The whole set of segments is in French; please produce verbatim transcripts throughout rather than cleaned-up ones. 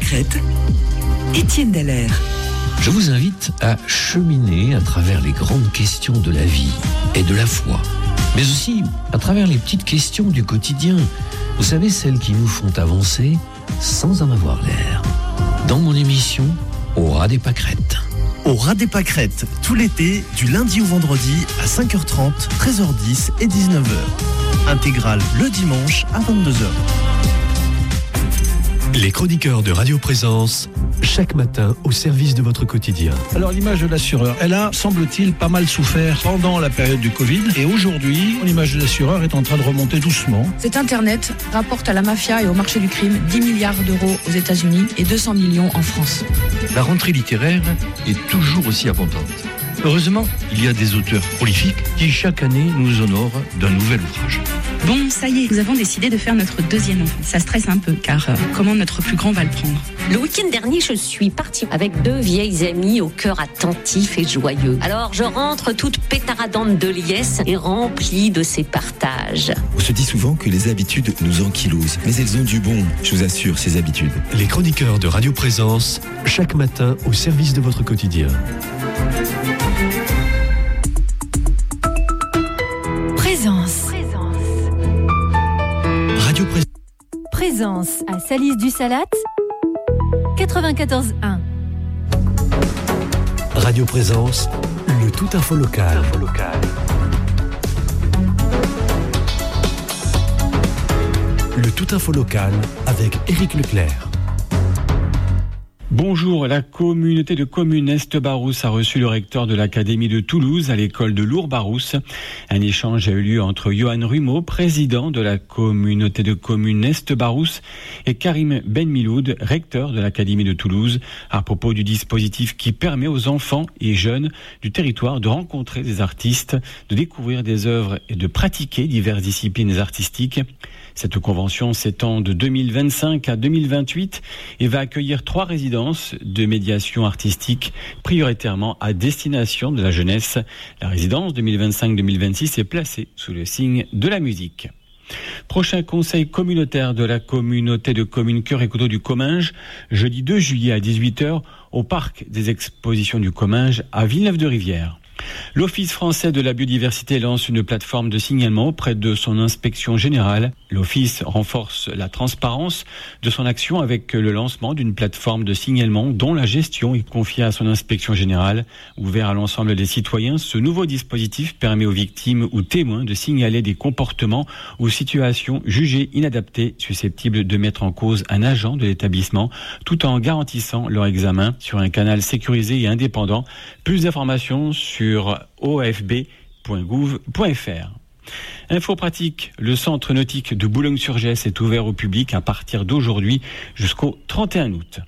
Pâquerette, Étienne Dallaire. Je vous invite à cheminer à travers les grandes questions de la vie et de la foi, mais aussi à travers les petites questions du quotidien. Vous savez, celles qui nous font avancer sans en avoir l'air. Dans mon émission, Au ras des pâquerettes. Au ras des pâquerettes, tout l'été, du lundi au vendredi à cinq heures trente, treize heures dix et dix-neuf heures. Intégrale le dimanche à vingt-deux heures. Les chroniqueurs de Radio Présence, chaque matin au service de votre quotidien. Alors l'image de l'assureur, elle a, semble-t-il, pas mal souffert pendant la période du Covid. Et aujourd'hui, l'image de l'assureur est en train de remonter doucement. Cet Internet rapporte à la mafia et au marché du crime dix milliards d'euros aux États-Unis et deux cents millions en France. La rentrée littéraire est toujours aussi abondante. Heureusement, il y a des auteurs prolifiques qui chaque année nous honorent d'un nouvel ouvrage. Bon, ça y est, nous avons décidé de faire notre deuxième enfant. Ça stresse un peu, car euh, comment notre plus grand va le prendre ? Le week-end dernier, je suis partie avec deux vieilles amies au cœur attentif et joyeux. Alors, je rentre toute pétaradante de liesse et remplie de ces partages. On se dit souvent que les habitudes nous ankylosent, mais elles ont du bon, je vous assure, ces habitudes. Les chroniqueurs de Radio Présence, chaque matin au service de votre quotidien. Présence. Radio Présence. Présence à Salis du Salat, quatre-vingt-quatorze un. Radio Présence, le tout info local. Le tout info local avec Éric Leclerc. Bonjour, la communauté de communes Est-Barousse a reçu le recteur de l'Académie de Toulouse à l'école de Lourdes-Barousse. Un échange a eu lieu entre Johan Rumeau, président de la communauté de communes Est-Barousse, et Karim Benmiloud, recteur de l'Académie de Toulouse, à propos du dispositif qui permet aux enfants et jeunes du territoire de rencontrer des artistes, de découvrir des œuvres et de pratiquer diverses disciplines artistiques. Cette convention s'étend de deux mille vingt-cinq à deux mille vingt-huit et va accueillir trois résidences de médiation artistique prioritairement à destination de la jeunesse. La résidence deux mille vingt-cinq deux mille vingt-six est placée sous le signe de la musique. Prochain conseil communautaire de la communauté de communes Cœur et Couteau du Comminges, jeudi deux juillet à dix-huit heures au parc des expositions du Comminges à Villeneuve-de-Rivière. L'Office français de la biodiversité lance une plateforme de signalement auprès de son inspection générale. L'Office renforce la transparence de son action avec le lancement d'une plateforme de signalement dont la gestion est confiée à son inspection générale. Ouvert à l'ensemble des citoyens, ce nouveau dispositif permet aux victimes ou témoins de signaler des comportements ou situations jugées inadaptées susceptibles de mettre en cause un agent de l'établissement tout en garantissant leur examen sur un canal sécurisé et indépendant. Plus d'informations sur sur o f b point gouv point f r. Info pratique, le centre nautique de Boulogne-sur-Gesse est ouvert au public à partir d'aujourd'hui jusqu'au trente et un août.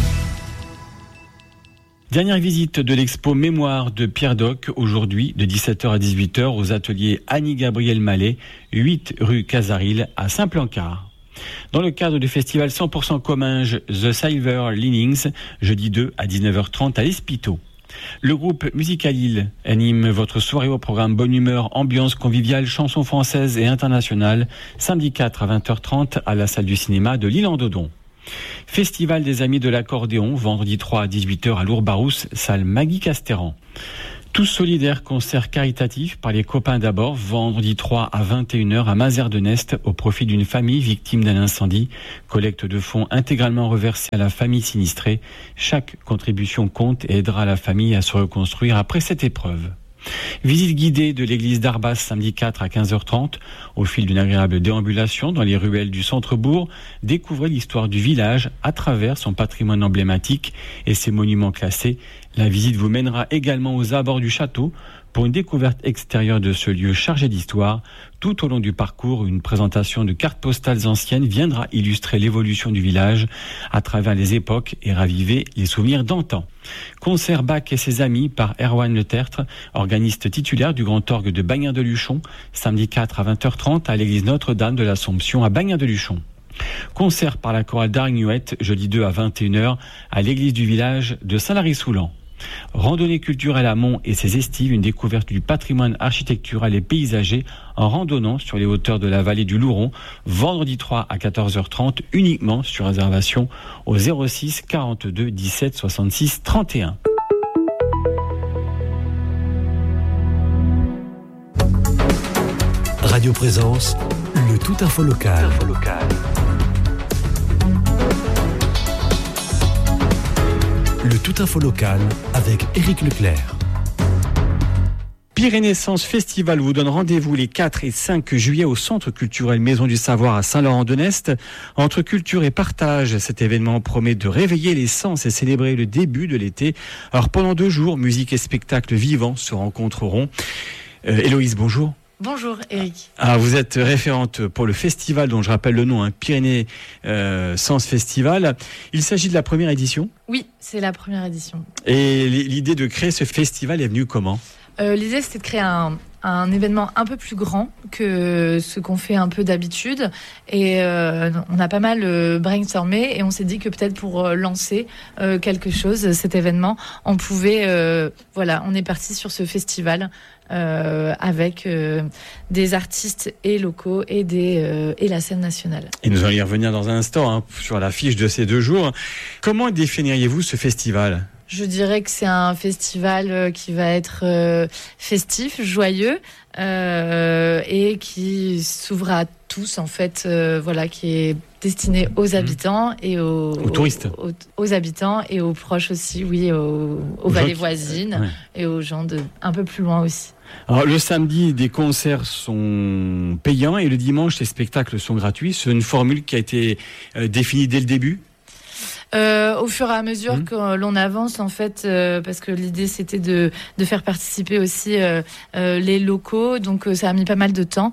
Dernière visite de l'expo Mémoire de Pierre Doc, aujourd'hui de dix-sept heures à dix-huit heures aux ateliers Annie-Gabrielle Mallet, huit rue Casaril à Saint-Plancard. Dans le cadre du festival cent pour cent Comminges The Silver Linings, jeudi deux à dix-neuf heures trente à l'Espito. Le groupe Musicalil anime votre soirée au programme Bonne Humeur, Ambiance conviviale, chansons françaises et internationales, samedi quatre à vingt heures trente à la salle du cinéma de l'Île-en-Dodon. Festival des Amis de l'Accordéon, vendredi trois à dix-huit heures à Lourdes-Barousse, salle Maggie Castéran. Tous solidaires, concert caritatif par les copains d'abord, vendredi trois à vingt et une heures à Mazères-de-Nest au profit d'une famille victime d'un incendie. Collecte de fonds intégralement reversée à la famille sinistrée. Chaque contribution compte et aidera la famille à se reconstruire après cette épreuve. Visite guidée de l'église d'Arbas samedi quatre à quinze heures trente. Au fil d'une agréable déambulation dans les ruelles du centre-bourg, découvrez l'histoire du village à travers son patrimoine emblématique et ses monuments classés. La visite vous mènera également aux abords du château pour une découverte extérieure de ce lieu chargé d'histoire. Tout au long du parcours, une présentation de cartes postales anciennes viendra illustrer l'évolution du village à travers les époques et raviver les souvenirs d'antan. Concert Bach et ses amis par Erwan Le Tertre, organiste titulaire du Grand Orgue de Bagnères-de-Luchon, samedi quatre à vingt heures trente à l'église Notre-Dame de l'Assomption à Bagnères-de-Luchon. Concert par la chorale d'Arignuette, jeudi deux à vingt et une heures à l'église du village de Saint-Lary-Soulan. Randonnée culturelle à Mont et ses estives, une découverte du patrimoine architectural et paysager en randonnant sur les hauteurs de la vallée du Louron, vendredi trois à quatorze heures trente, uniquement sur réservation au zéro six quarante-deux dix-sept soixante-six trente et un. Radio Présence, le tout info local. Info local. Le tout info local avec Éric Leclerc. Pyrénées-Sens Festival vous donne rendez-vous les quatre et cinq juillet au Centre culturel Maison du Savoir à Saint-Laurent-de-Nest. Entre culture et partage, cet événement promet de réveiller les sens et célébrer le début de l'été. Alors pendant deux jours, musique et spectacles vivants se rencontreront. Euh, Héloïse, bonjour. Bonjour Eric. Ah, vous êtes référente pour le festival dont je rappelle le nom, hein, Pyrénées euh, Sens Festival. Il s'agit de la première édition ? Oui, c'est la première édition. Et l'idée de créer ce festival est venue comment ? euh, L'idée c'était de créer un, un événement un peu plus grand que ce qu'on fait un peu d'habitude. Et euh, on a pas mal euh, brainstormé et on s'est dit que peut-être pour euh, lancer euh, quelque chose, cet événement, on pouvait... Euh, voilà, on est parti sur ce festival. Euh, avec euh, des artistes et locaux et, des, euh, et la scène nationale. Et nous allons y revenir dans un instant hein, sur l'affiche de ces deux jours. Comment définiriez-vous ce festival ? Je dirais que c'est un festival qui va être euh, festif, joyeux euh, et qui s'ouvre à tous en fait, euh, voilà, qui est destiné aux habitants mmh. et aux, aux touristes, aux, aux habitants et aux proches aussi, oui, aux, aux, aux vallées qui... voisines ouais. et aux gens de un peu plus loin aussi. Alors, le samedi, des concerts sont payants et le dimanche, les spectacles sont gratuits. C'est une formule qui a été euh, définie dès le début. Euh, au fur et à mesure mmh. que l'on avance, en fait, euh, parce que l'idée c'était de, de faire participer aussi euh, euh, les locaux, donc euh, ça a mis pas mal de temps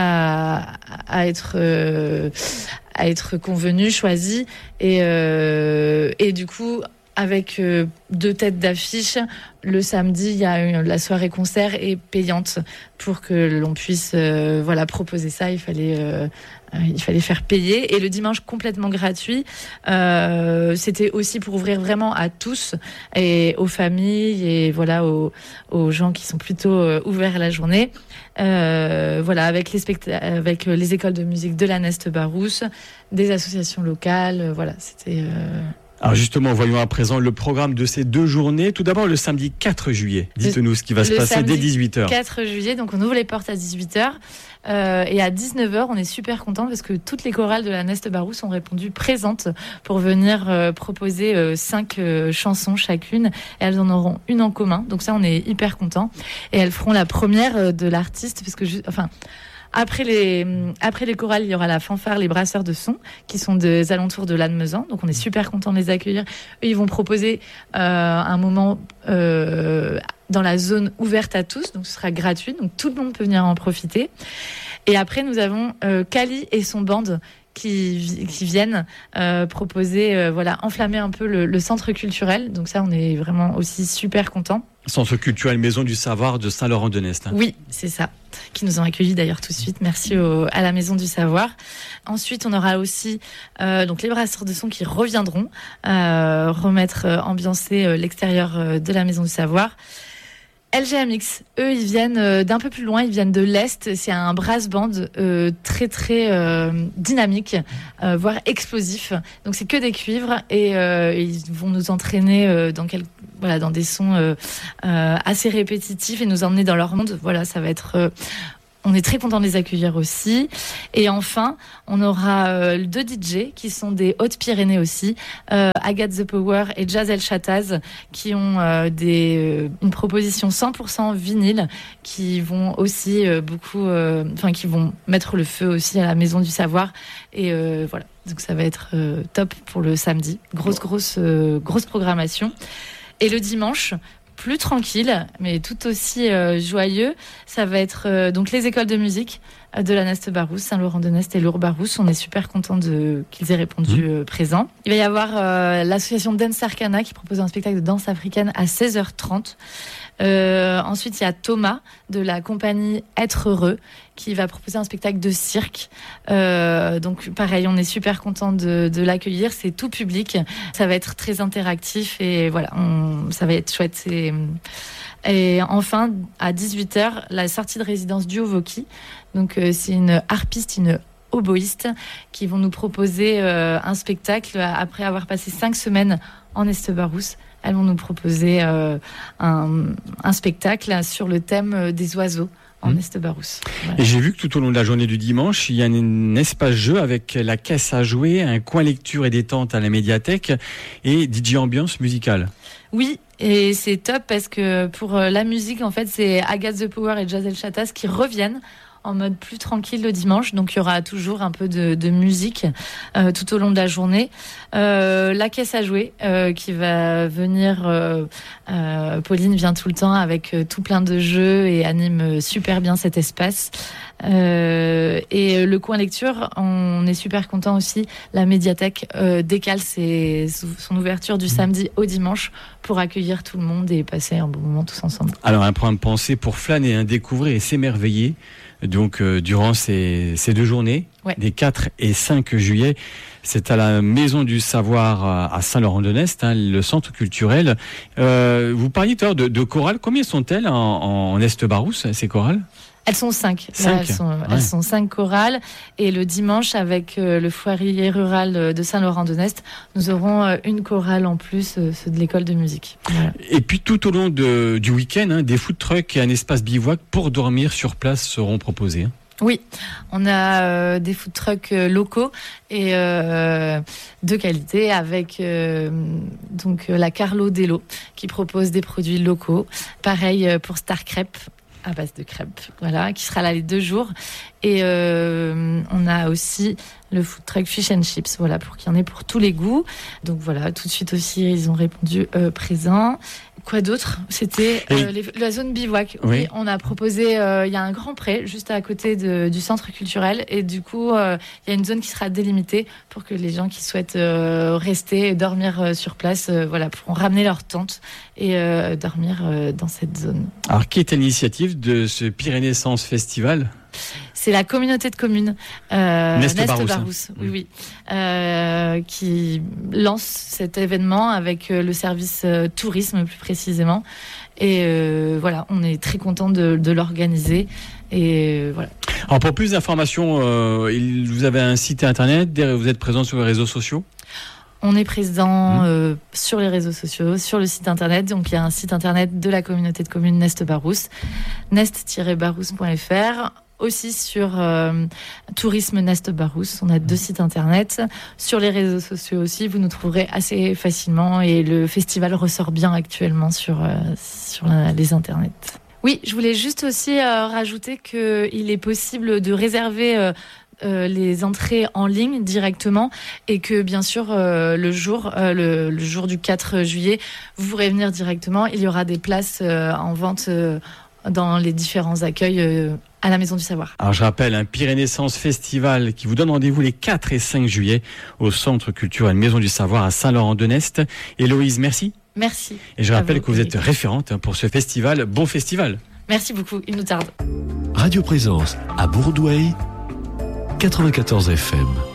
à, à être euh, à être convenu, choisi, et euh, et du coup. Avec euh, deux têtes d'affiche, le samedi, il y a une, la soirée concert est payante pour que l'on puisse euh, voilà, proposer ça. Il fallait, euh, il fallait faire payer. Et le dimanche, complètement gratuit. Euh, c'était aussi pour ouvrir vraiment à tous et aux familles et voilà, aux, aux gens qui sont plutôt euh, ouverts la journée. Euh, voilà, avec les, specta- avec les écoles de musique de la Neste-Barousse, des associations locales. Euh, voilà, c'était... Euh Alors justement, voyons à présent le programme de ces deux journées. Tout d'abord, le samedi quatre juillet. Dites-nous ce qui va se passer dès dix-huit heures. quatre juillet, donc on ouvre les portes à dix-huit heures. Euh, et à dix-neuf heures, on est super contents parce que toutes les chorales de la Neste-Barousse ont répondu présentes pour venir euh, proposer euh, cinq euh, chansons chacune. Et elles en auront une en commun. Donc ça, on est hyper contents. Et elles feront la première de l'artiste parce que... Je, enfin, Après les, après les chorales, il y aura la fanfare Les Brasseurs de Son, qui sont des alentours de Lannemezan. Donc, on est super contents de les accueillir. Eux, ils vont proposer euh, un moment euh, dans la zone ouverte à tous. Donc, ce sera gratuit. Donc, tout le monde peut venir en profiter. Et après, nous avons euh, Kali et son band qui, qui viennent euh, proposer, euh, voilà, enflammer un peu le, le centre culturel. Donc, ça, on est vraiment aussi super contents. Centre culturel Maison du Savoir de Saint-Laurent-de-Nest. Hein. Oui, c'est ça, qui nous ont accueillis d'ailleurs tout de suite. Merci au, à la Maison du Savoir. Ensuite, on aura aussi euh, donc les brasseurs de son qui reviendront euh, remettre, euh, ambiancer euh, l'extérieur euh, de la Maison du Savoir. L G M X, eux, ils viennent euh, d'un peu plus loin, ils viennent de l'Est. C'est un brass band euh, très très euh, dynamique, euh, voire explosif. Donc c'est que des cuivres et euh, ils vont nous entraîner euh, dans quel, voilà, dans des sons euh, euh, assez répétitifs et nous emmener dans leur monde. Voilà, ça va être... Euh, On est très content de les accueillir aussi. Et enfin, on aura euh, deux D J qui sont des Hautes-Pyrénées aussi, euh, Agathe The Power et Jazz El Chataz, qui ont euh, des, euh, une proposition cent pour cent vinyle, qui vont aussi euh, beaucoup, enfin euh, qui vont mettre le feu aussi à la Maison du Savoir. Et euh, voilà, donc ça va être euh, top pour le samedi. Grosse, grosse, euh, grosse programmation. Et le dimanche, plus tranquille, mais tout aussi euh, joyeux. Ça va être euh, donc les écoles de musique euh, de la Neste-Barousse, Saint-Laurent-de-Nest et Lourdes-Barousse. On est super contents de, qu'ils aient répondu euh, présents. Il va y avoir euh, l'association Dance Arcana qui propose un spectacle de danse africaine à seize heures trente. Euh, ensuite, il y a Thomas de la compagnie Être Heureux qui va proposer un spectacle de cirque. Euh, donc pareil, on est super content de, de l'accueillir. C'est tout public. Ça va être très interactif et voilà, on, ça va être chouette. Et, et enfin, à dix-huit heures, la sortie de résidence du Haut-Vauquis. Donc euh, c'est une harpiste, une oboïste qui vont nous proposer euh, un spectacle après avoir passé cinq semaines en Est-Barousse. Elles vont nous proposer euh, un, un spectacle sur le thème des oiseaux en mmh. Est-Barousse. Voilà. Et j'ai vu que tout au long de la journée du dimanche, il y a un espace jeu avec la caisse à jouer, un coin lecture et détente à la médiathèque et D J ambiance musicale. Oui, et c'est top parce que pour la musique, en fait, c'est Agathe the Power et Jazz El Chatas qui reviennent en mode plus tranquille le dimanche, donc il y aura toujours un peu de, de musique euh, tout au long de la journée. Euh, la caisse à jouer euh, qui va venir, euh, euh, Pauline vient tout le temps avec euh, tout plein de jeux et anime super bien cet espace. Euh, et le coin lecture, on est super content aussi. La médiathèque euh, décale ses, son ouverture du samedi au dimanche pour accueillir tout le monde et passer un bon moment tous ensemble. Alors un programme pensé pour flâner, hein, découvrir et s'émerveiller. Donc euh, durant ces, ces deux journées, ouais. des quatre et cinq juillet, c'est à la Maison du Savoir à Saint-Laurent-de-Nest, hein, le centre culturel. Euh, vous parliez tout à l'heure de, de chorales. Combien sont-elles en, en Est-Barousse, ces chorales ? Elles sont cinq. cinq. Là, elles, sont, ouais. elles sont cinq chorales. Et le dimanche, avec euh, le foyer rural de Saint-Laurent-de-Nest, nous aurons euh, une chorale en plus, euh, ceux de l'école de musique. Voilà. Et puis tout au long de, du week-end, hein, des food trucks et un espace bivouac pour dormir sur place seront proposés. Hein. Oui, on a euh, des food trucks euh, locaux et euh, de qualité avec euh, donc euh, la Carlo Dello qui propose des produits locaux. Pareil euh, pour Star Crêpe à base de crêpes, voilà, qui sera là les deux jours. Et euh, on a aussi le food truck Fish and Chips, voilà, pour qu'il y en ait pour tous les goûts. Donc voilà, tout de suite aussi, ils ont répondu euh, présent. Quoi d'autre ? C'était euh, les, la zone bivouac. Oui. Oui, on a proposé, euh, il y a un grand pré juste à côté de, du centre culturel et du coup, euh, il y a une zone qui sera délimitée pour que les gens qui souhaitent euh, rester et dormir euh, sur place, euh, voilà, pourront ramener leur tente et euh, dormir euh, dans cette zone. Alors, qui est à l'initiative de ce Pyrénées-Sens Festival ? C'est la communauté de communes euh, Nest-Barousse, hein. oui, oui, euh, qui lance cet événement avec euh, le service euh, tourisme plus précisément. Et euh, voilà, on est très content de, de l'organiser. Et euh, voilà. Alors pour plus d'informations, euh, vous avez un site internet, vous êtes présent sur les réseaux sociaux ? On est présent euh, sur les réseaux sociaux, sur le site internet. Donc il y a un site internet de la communauté de communes Nest-Barousse, nest tiret barousse point f r. Aussi sur euh, Tourisme Nest-Barousse, on a deux sites internet. Sur les réseaux sociaux aussi, vous nous trouverez assez facilement et le festival ressort bien actuellement sur, euh, sur la, les internets. Oui, je voulais juste aussi euh, rajouter qu'il est possible de réserver euh, euh, les entrées en ligne directement et que bien sûr euh, le jour euh, le, le jour du quatre juillet, vous pourrez venir directement. Il y aura des places euh, en vente euh, dans les différents accueils euh, à la Maison du Savoir. Alors je rappelle, un Pyrénées-Sens Festival qui vous donne rendez-vous les quatre et cinq juillet au Centre culturel Maison du Savoir à Saint-Laurent-de-Nest. Héloïse, merci. Merci. Et je rappelle vous, que vous êtes référente pour ce festival. Bon festival. Merci beaucoup, il nous tarde. Radio Présence à Bourdoueil, quatre-vingt-quatorze F M.